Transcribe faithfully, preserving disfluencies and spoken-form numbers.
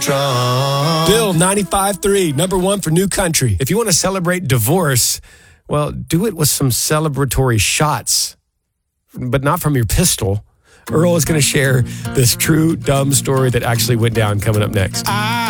Bill ninety-five three, number one for New Country. If you want to celebrate divorce, well, do it with some celebratory shots, but not from your pistol. Earl is going to share this true dumb story that actually went down coming up next. I